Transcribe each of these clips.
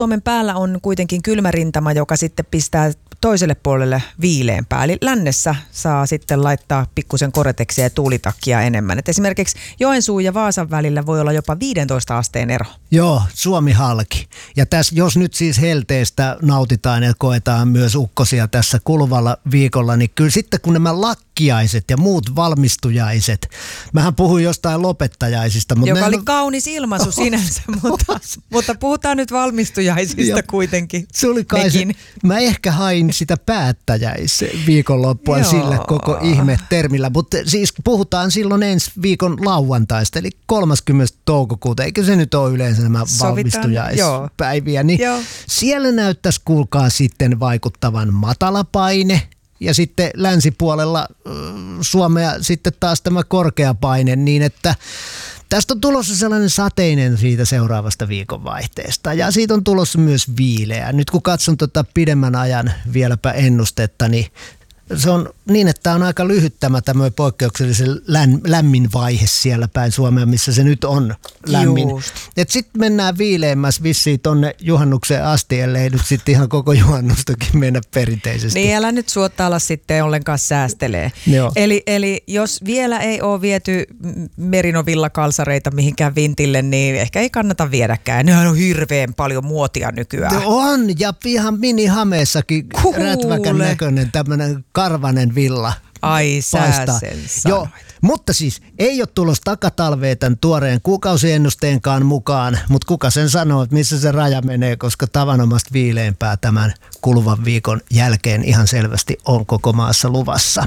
Suomen päällä on kuitenkin kylmärintama, joka sitten pistää toiselle puolelle viileämpää. Eli lännessä saa sitten laittaa pikkusen koreteksia ja tuulitakkia enemmän. Et esimerkiksi Joensuun ja Vaasan välillä voi olla jopa 15 asteen ero. Joo, Suomi halki. Ja tässä, jos nyt siis helteestä nautitaan ja koetaan myös ukkosia tässä kuluvalla viikolla, niin kyllä sitten kun nämä lakkiaiset ja muut valmistujaiset, mähän puhuin jostain lopettajaisista. Mutta joka oli kaunis ilmaisu sinänsä, mutta puhutaan nyt valmistujaisista kuitenkin. Se oli kai se, mä ehkä hain sitä päättäjäisviikonloppua sillä koko ihme termillä, mutta siis puhutaan silloin ensi viikon lauantaista, eli 30. toukokuuta, eikö se nyt ole yleensä nämä valmistujaispäiviä, niin siellä näyttäisi kuulkaa sitten vaikuttavan matala paine. Ja sitten länsipuolella Suomea sitten taas tämä korkea paine, niin että tästä on tulossa sellainen sateinen siitä seuraavasta viikonvaihteesta ja siitä on tulossa myös viileä. Nyt kun katson pidemmän ajan vieläpä ennustetta, niin se on niin, että tämä on aika lyhyt tämä poikkeuksellisen lämmin vaihe siellä päin Suomea, missä se nyt on lämmin. Sitten mennään viileämmäs vissiin tonne juhannukseen asti, ellei nyt sitten ihan koko juhannustakin mennä perinteisesti. Niin älä nyt suotta sitten ollenkaan säästelee. Eli jos vielä ei ole viety merinovillakalsareita mihinkään vintille, niin ehkä ei kannata viedäkään. Nehän on hirveän paljon muotia nykyään. On, ja ihan minihameessakin rätväkän näköinen tämmöinen karvanen villa. Ai sä sen sanoit. Mutta siis ei ole tulossa takatalvea tämän tuoreen kuukausiennusteenkaan mukaan, mutta kuka sen sanoo, että missä se raja menee, koska tavanomaista viileämpää tämän kuluvan viikon jälkeen ihan selvästi on koko maassa luvassa.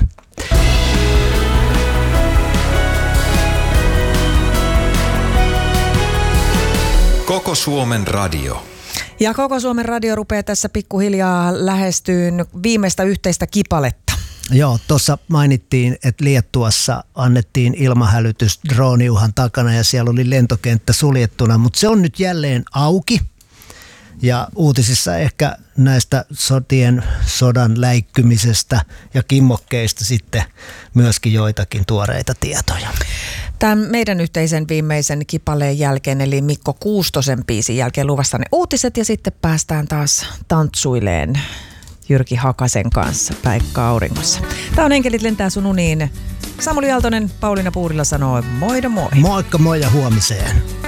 Koko Suomen radio. Ja Koko Suomen radio rupeaa tässä pikkuhiljaa lähestyyn viimeistä yhteistä kipaletta. Joo, tuossa mainittiin, että Liettuassa annettiin ilmahälytys drooniuhan takana ja siellä oli lentokenttä suljettuna, mutta se on nyt jälleen auki. Ja uutisissa ehkä näistä sodan läikkymisestä ja kimmokkeista sitten myöskin joitakin tuoreita tietoja. Tämän meidän yhteisen viimeisen kipaleen jälkeen, eli Mikko Kuustosen biisin jälkeen luvassa ne uutiset ja sitten päästään taas tantsuileen Jyrki Hakasen kanssa Päikkä auringossa. Tämä on Enkelit lentää sun uniin. Samuli Aaltonen, Pauliina Puurila sanoo moida moi. Moikka moi ja huomiseen.